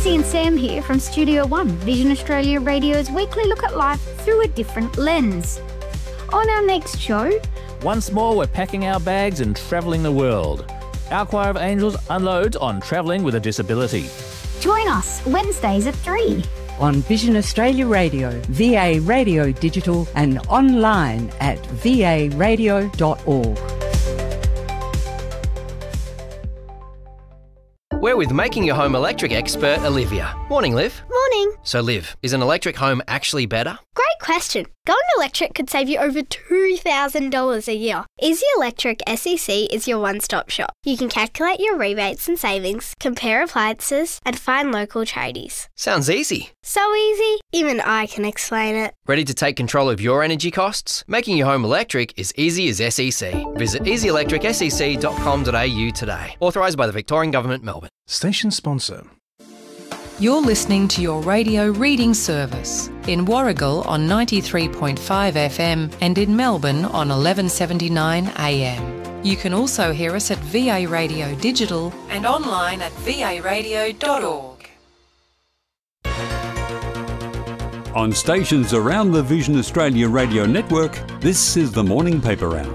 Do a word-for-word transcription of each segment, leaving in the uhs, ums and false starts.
Lizzie and Sam here from Studio One, Vision Australia Radio's weekly look at life through a different lens. On our next show... Once more, we're packing our bags and travelling the world. Our Choir of Angels unloads on travelling with a disability. Join us Wednesdays at three. On Vision Australia Radio, V A Radio Digital and online at v a radio dot org. We're with Making Your Home Electric expert Olivia. Morning, Liv. Morning. So, Liv, is an electric home actually better? Great question. Going electric could save you over two thousand dollars a year. Easy Electric S E C is your one-stop shop. You can calculate your rebates and savings, compare appliances, and find local tradies. Sounds easy. So easy, even I can explain it. Ready to take control of your energy costs? Making your home electric is easy as S E C. Visit easy electric s e c dot com dot a u today. Authorised by the Victorian Government, Melbourne. Station sponsor. You're listening to your radio reading service in Warragul on ninety-three point five F M and in Melbourne on eleven seventy-nine A M. You can also hear us at V A Radio Digital and online at v a radio dot org. On stations around the Vision Australia radio network, this is the Morning Paper Round.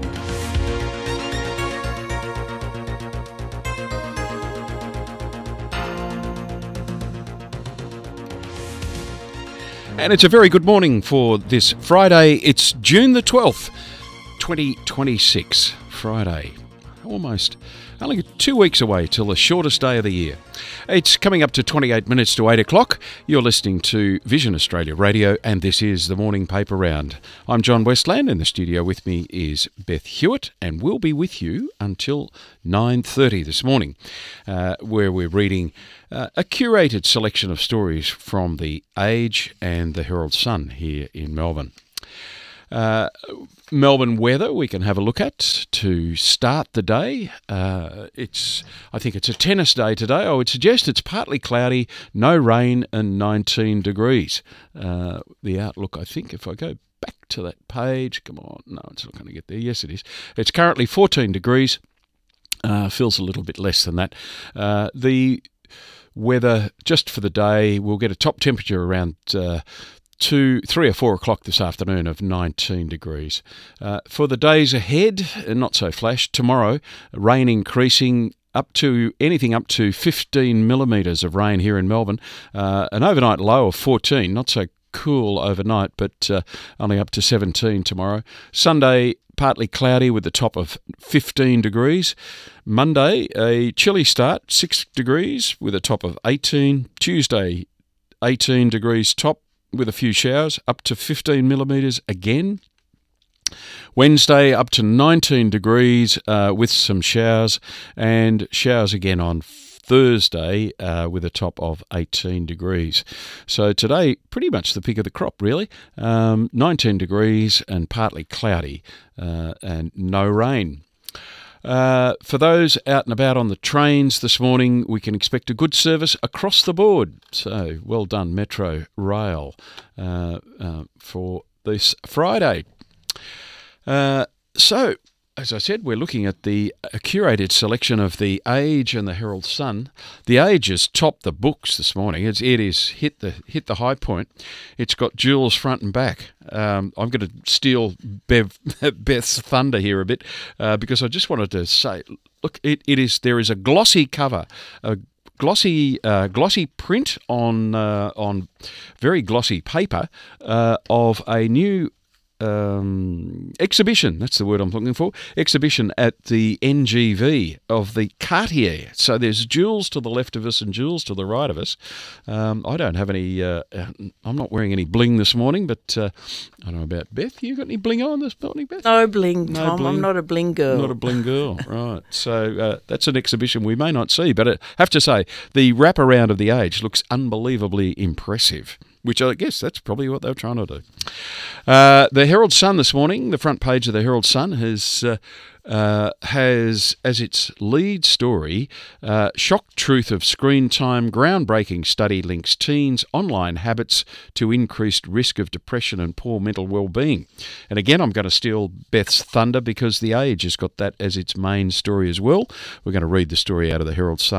And it's a very good morning for this Friday. It's June the twelfth, twenty twenty-six. Friday. Almost only two weeks away till the shortest day of the year. It's coming up to twenty-eight minutes to eight o'clock. You're listening to Vision Australia Radio, and this is the Morning Paper Round. I'm John Westland, and the studio with me is Beth Hewitt, and we'll be with you until nine thirty this morning, uh, where we're reading uh, a curated selection of stories from The Age and the Herald Sun here in Melbourne. Uh, Melbourne weather we can have a look at to start the day. Uh, it's I think it's a tennis day today. I would suggest it's partly cloudy, no rain, and nineteen degrees. Uh, the outlook, I think, if I go back to that page, come on, no, it's not going to get there. Yes, it is. It's currently fourteen degrees. Uh, feels a little bit less than that. Uh, the weather just for the day, we'll get a top temperature around Uh, to three or four o'clock this afternoon of nineteen degrees. Uh, for the days ahead, not so flash, tomorrow, rain increasing up to anything up to fifteen millimetres of rain here in Melbourne. Uh, an overnight low of fourteen, not so cool overnight, but uh, only up to seventeen tomorrow. Sunday, partly cloudy with the top of fifteen degrees. Monday, a chilly start, six degrees with a top of eighteen. Tuesday, eighteen degrees top, with a few showers, up to fifteen millimetres again. Wednesday up to nineteen degrees uh, with some showers, and showers again on Thursday uh, with a top of eighteen degrees. So today, pretty much the pick of the crop, really. Um, nineteen degrees and partly cloudy uh, and no rain. Uh, for those out and about on the trains this morning, we can expect a good service across the board. So well done, Metro Rail, uh, uh, for this Friday. Uh, so, as I said, we're looking at the a curated selection of The Age and the Herald Sun. The Age has topped the books this morning. It's, it is hit the hit the high point. It's got jewels front and back. Um, I'm going to steal Bev, Beth's thunder here a bit uh, because I just wanted to say, look, it, it is there is a glossy cover, a glossy uh, glossy print on uh, on very glossy paper uh, of a new Um, exhibition, that's the word I'm looking for, exhibition at the N G V of the Cartier. So there's jewels to the left of us and jewels to the right of us. Um, I don't have any, uh, I'm not wearing any bling this morning, but uh, I don't know about Beth. You got any bling on this morning, Beth? No bling, No Tom. bling. I'm not a bling girl. Not a bling girl, right. So uh, that's an exhibition we may not see, but I have to say, the wraparound of The Age looks unbelievably impressive, which I guess that's probably what they were trying to do. Uh, the Herald Sun this morning, the front page of the Herald Sun has uh, uh, has as its lead story, uh, shock truth of screen time, groundbreaking study links teens' online habits to increased risk of depression and poor mental well-being. And again, I'm going to steal Beth's thunder because The Age has got that as its main story as well. We're going to read the story out of the Herald Sun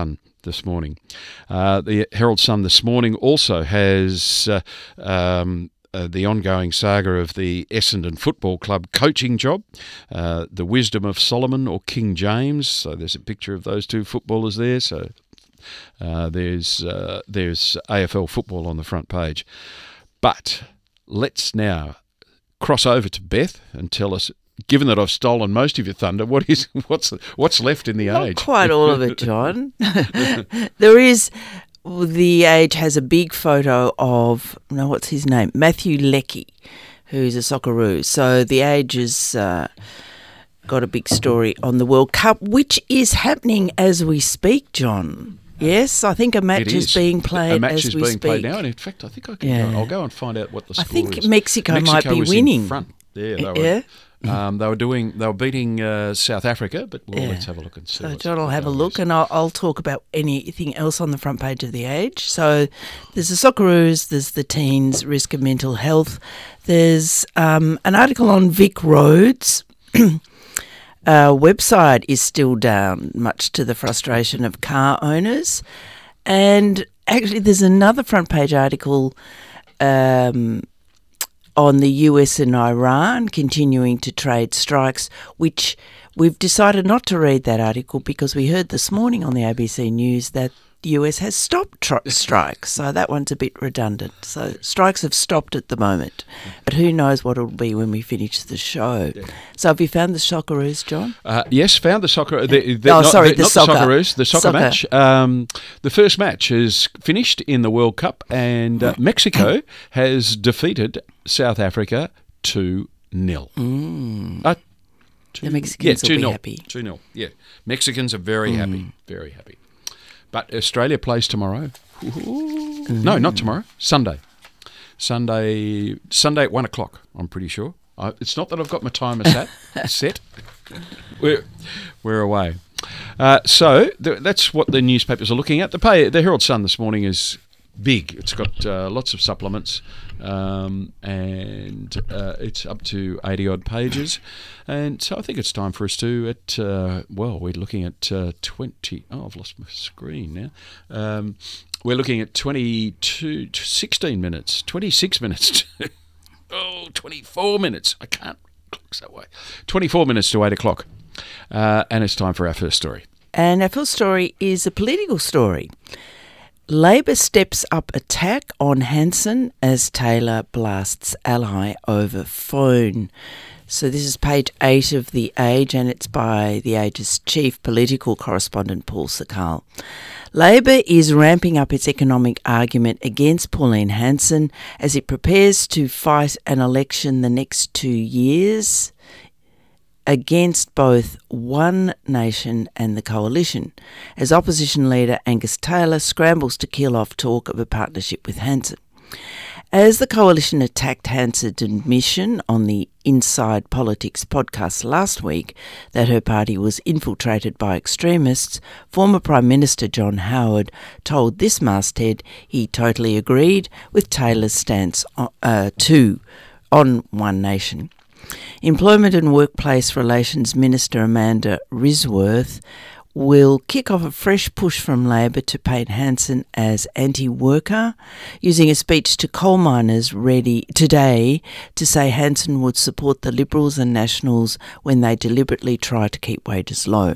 this morning. Uh, the Herald Sun this morning also has uh, um, uh, the ongoing saga of the Essendon Football Club coaching job, uh, the wisdom of Solomon or King James. So there's a picture of those two footballers there. So uh, there's uh, there's A F L football on the front page. But let's now cross over to Beth and tell us, given that I've stolen most of your thunder, what is what's what's left in the Not Age? Quite all of it, John. There is, the Age has a big photo of, no, what's his name? Matthew Leckie, who's a Socceroo. So the Age has uh, got a big story on the World Cup, which is happening as we speak, John. Yes, I think a match is. is being played a match as is we being speak. played now, and in fact, I think I can. Yeah. Go, I'll go and find out what the score I think is. Mexico, Mexico might be was winning. In front. Yeah, they were, yeah. Um, they were doing. They were beating uh, South Africa, but well, Yeah. let's have a look and see. So what's John will have a going on. look, and I'll, I'll talk about anything else on the front page of the Age. So there's the Socceroos, there's the teens' risk of mental health. There's um, an article on Vic Roads. Uh, website is still down, much to the frustration of car owners. And actually, there's another front page article um, on the U S and Iran continuing to trade strikes, which we've decided not to read that article because we heard this morning on the A B C News that the U S has stopped tr- strikes. So that one's a bit redundant. So strikes have stopped at the moment. But who knows what it'll be when we finish the show. Yeah. So have you found the Socceroos, John? Uh, yes, found the soccer. The, the, oh, not, sorry, the, the not soccer. the Socceroos, the soccer, soccer. match. Um, the first match is finished in the World Cup, and uh, Mexico has defeated South Africa two nil. Mm. Uh, two, the Mexicans yeah, will two be nil, happy. two nil, yeah. Mexicans are very mm. happy, very happy. But Australia plays tomorrow. Mm. No, not tomorrow. Sunday. Sunday Sunday at one o'clock, I'm pretty sure. I, it's not that I've got my timer set. set. We're, we're away. Uh, so th- that's what the newspapers are looking at. The, pay, the Herald Sun this morning is big. It's got uh, lots of supplements, um, and uh, it's up to eighty-odd pages. And so I think it's time for us to, at uh, well, we're looking at uh, twenty... Oh, I've lost my screen now. Um, we're looking at twenty-two, sixteen minutes, twenty-six minutes. To, oh, twenty-four minutes. I can't clocks that way. twenty-four minutes to eight o'clock. Uh, and it's time for our first story. And our first story is a political story. Labor steps up attack on Hanson as Taylor blasts ally over phone. So this is page eight of The Age, and it's by The Age's chief political correspondent, Paul Sakal. Labor is ramping up its economic argument against Pauline Hanson as it prepares to fight an election the next two years against both One Nation and the Coalition, as opposition leader Angus Taylor scrambles to kill off talk of a partnership with Hanson. As the Coalition attacked Hanson's admission on the Inside Politics podcast last week that her party was infiltrated by extremists, former Prime Minister John Howard told this masthead he totally agreed with Taylor's stance on, uh, too on One Nation. Employment and Workplace Relations Minister Amanda Risworth will kick off a fresh push from Labor to paint Hanson as anti-worker, using a speech to coal miners ready today to say Hanson would support the Liberals and Nationals when they deliberately try to keep wages low.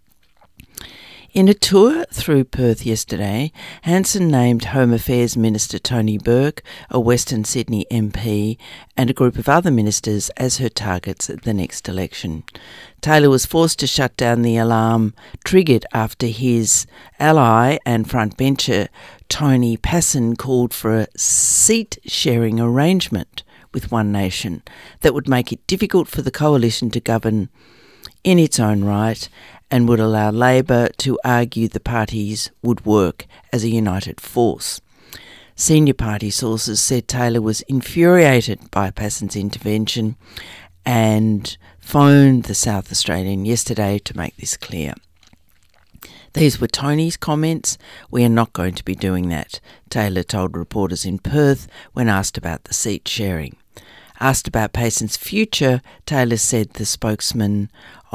In a tour through Perth yesterday, Hanson named Home Affairs Minister Tony Burke, a Western Sydney M P, and a group of other ministers as her targets at the next election. Taylor was forced to shut down the alarm triggered after his ally and frontbencher Tony Passon called for a seat-sharing arrangement with One Nation that would make it difficult for the coalition to govern in its own right and would allow Labor to argue the parties would work as a united force. Senior party sources said Taylor was infuriated by Passon's intervention and phoned the South Australian yesterday to make this clear. These were Tony's comments. "We are not going to be doing that," Taylor told reporters in Perth when asked about the seat sharing. Asked about Passon's future, Taylor said the spokesman on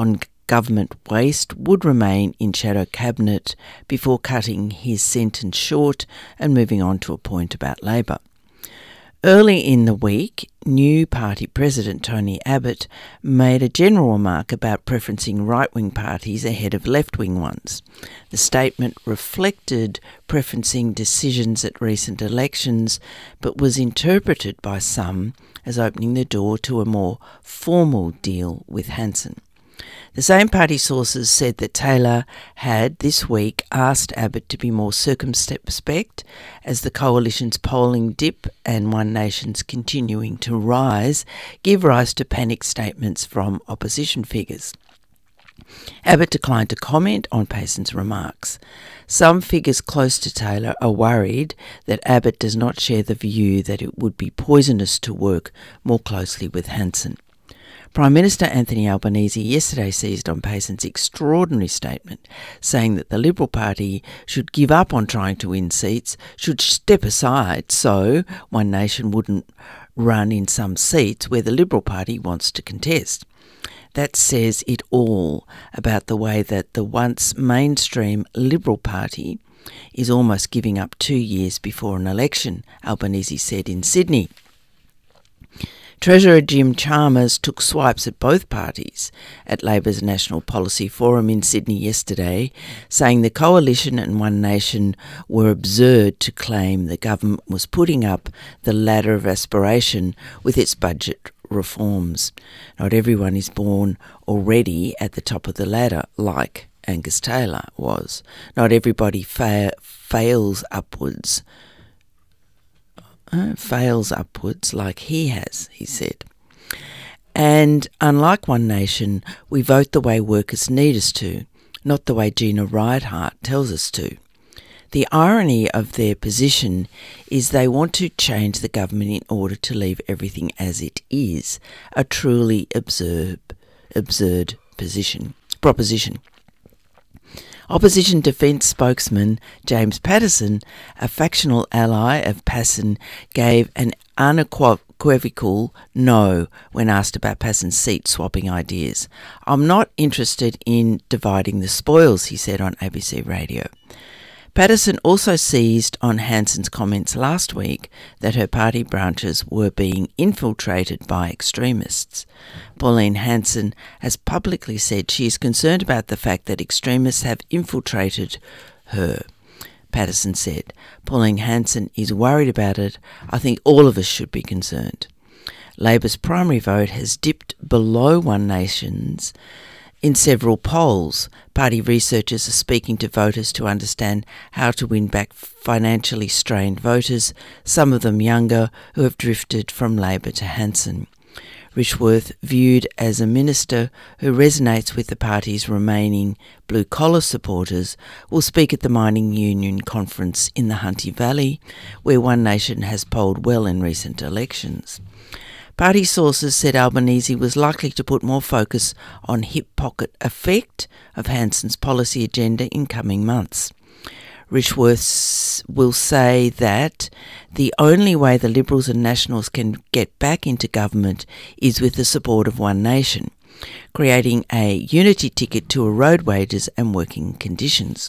government waste would remain in shadow cabinet before cutting his sentence short and moving on to a point about Labor. Early in the week, new party president Tony Abbott made a general remark about preferencing right-wing parties ahead of left-wing ones. The statement reflected preferencing decisions at recent elections, but was interpreted by some as opening the door to a more formal deal with Hanson. The same party sources said that Taylor had this week asked Abbott to be more circumspect as the coalition's polling dip and One Nation's continuing to rise give rise to panic statements from opposition figures. Abbott declined to comment on Payson's remarks. Some figures close to Taylor are worried that Abbott does not share the view that it would be poisonous to work more closely with Hanson. Prime Minister Anthony Albanese yesterday seized on Payson's extraordinary statement, saying that the Liberal Party should give up on trying to win seats, should step aside so One Nation wouldn't run in some seats where the Liberal Party wants to contest. That says it all about the way that the once mainstream Liberal Party is almost giving up two years before an election, Albanese said in Sydney. Treasurer Jim Chalmers took swipes at both parties at Labor's National Policy Forum in Sydney yesterday, saying the coalition and One Nation were absurd to claim the government was putting up the ladder of aspiration with its budget reforms. Not everyone is born already at the top of the ladder, like Angus Taylor was. Not everybody fa- fails upwards. Uh, fails upwards like he has, he said. And unlike One Nation, we vote the way workers need us to, not the way Gina Ridehart tells us to. The irony of their position is they want to change the government in order to leave everything as it is, a truly absurd, absurd position, proposition. Opposition Defence spokesman James Paterson, a factional ally of Passon, gave an unequivocal no when asked about Passon's seat-swapping ideas. "I'm not interested in dividing the spoils," he said on A B C Radio. Paterson also seized on Hanson's comments last week that her party branches were being infiltrated by extremists. Pauline Hanson has publicly said she is concerned about the fact that extremists have infiltrated her. Paterson said, "Pauline Hanson is worried about it. I think all of us should be concerned." Labor's primary vote has dipped below One Nation's in several polls. Party researchers are speaking to voters to understand how to win back financially strained voters, some of them younger, who have drifted from Labor to Hanson. Rishworth, viewed as a minister who resonates with the party's remaining blue-collar supporters, will speak at the mining union conference in the Hunty Valley, where One Nation has polled well in recent elections. Party sources said Albanese was likely to put more focus on hip pocket effect of Hanson's policy agenda in coming months. Rishworth will say that the only way the Liberals and Nationals can get back into government is with the support of One Nation, creating a unity ticket to erode wages and working conditions.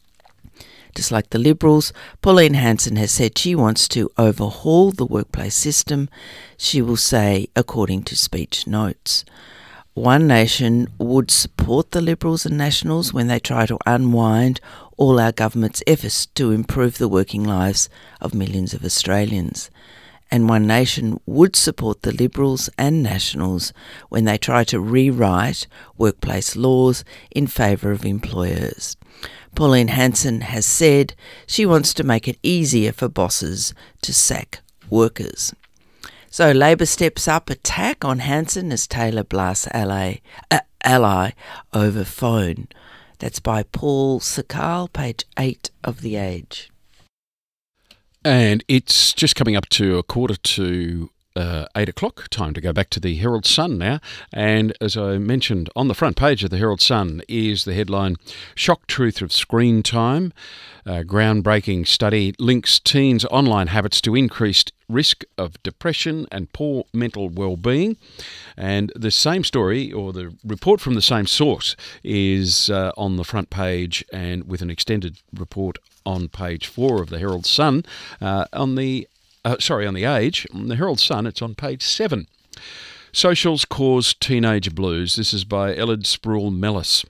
Just like the Liberals, Pauline Hanson has said she wants to overhaul the workplace system, she will say, according to speech notes. One Nation would support the Liberals and Nationals when they try to unwind all our government's efforts to improve the working lives of millions of Australians. And One Nation would support the Liberals and Nationals when they try to rewrite workplace laws in favour of employers. Pauline Hanson has said she wants to make it easier for bosses to sack workers. So Labor steps up attack on Hanson as Taylor blasts ally, uh, ally over phone. That's by Paul Sakal, page eight of The Age. And it's just coming up to a quarter to uh, eight o'clock. Time to go back to the Herald Sun now. And as I mentioned, on the front page of the Herald Sun is the headline, Shock Truth of Screen Time. A groundbreaking study links teens' online habits to increased risk of depression and poor mental well-being. And the same story, or the report from the same source, is uh, on the front page and with an extended report on page four of the Herald Sun. Uh, on the uh, sorry, on the Age, on the Herald Sun, it's on page seven. Socials Cause Teenage Blues. This is by Elid Sproul-Mellis.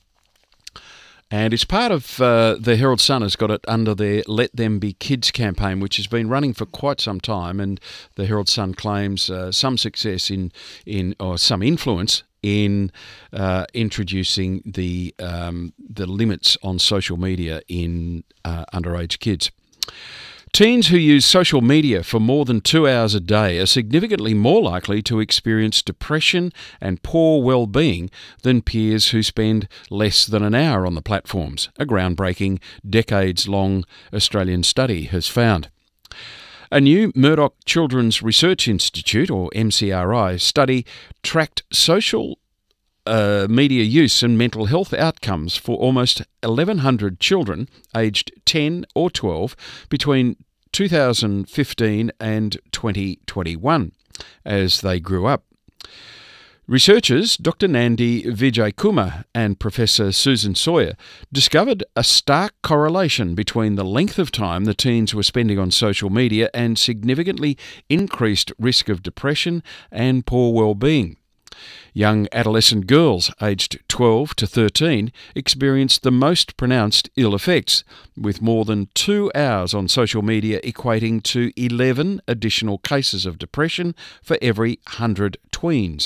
And it's part of uh, the Herald Sun has got it under their Let Them Be Kids campaign, which has been running for quite some time. And the Herald Sun claims uh, some success in, in or some influence in uh, introducing the um, the limits on social media in uh, underage kids. Teens who use social media for more than two hours a day are significantly more likely to experience depression and poor well-being than peers who spend less than an hour on the platforms, a groundbreaking, decades-long Australian study has found. A new Murdoch Children's Research Institute, or M C R I, study tracked social Uh, media use and mental health outcomes for almost eleven hundred children aged ten or twelve between two thousand fifteen and twenty twenty-one as they grew up. Researchers Doctor Nandi Vijaykumar and Professor Susan Sawyer discovered a stark correlation between the length of time the teens were spending on social media and significantly increased risk of depression and poor well-being. Young adolescent girls aged twelve to thirteen experienced the most pronounced ill effects, with more than two hours on social media equating to eleven additional cases of depression for every one hundred tweens.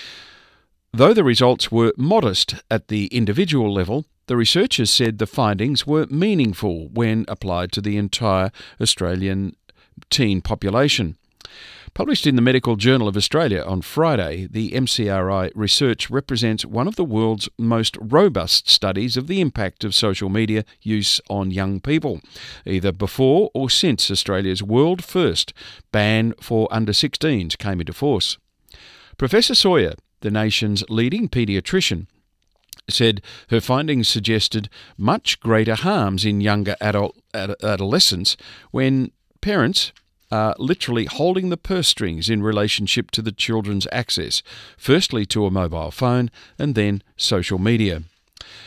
Though the results were modest at the individual level, the researchers said the findings were meaningful when applied to the entire Australian teen population. Published in the Medical Journal of Australia on Friday, the M C R I research represents one of the world's most robust studies of the impact of social media use on young people, either before or since Australia's world-first ban for under sixteens came into force. Professor Sawyer, the nation's leading paediatrician, said her findings suggested much greater harms in younger adult ad- adolescents when parents are literally holding the purse strings in relationship to the children's access, firstly to a mobile phone and then social media.